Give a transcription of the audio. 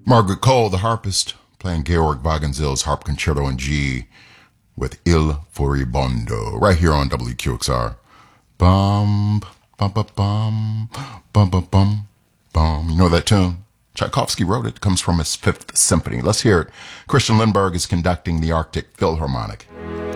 Margaret Cole, the harpist, playing Georg Wagenseil's Harp Concerto in G with Il Furibondo, right here on WQXR. Bum, bum, bum, bum, bum, bum, bum, bum. You know that tune? Tchaikovsky wrote it. It comes from his Fifth Symphony. Let's hear it. Christian Lindbergh is conducting the Arctic Philharmonic.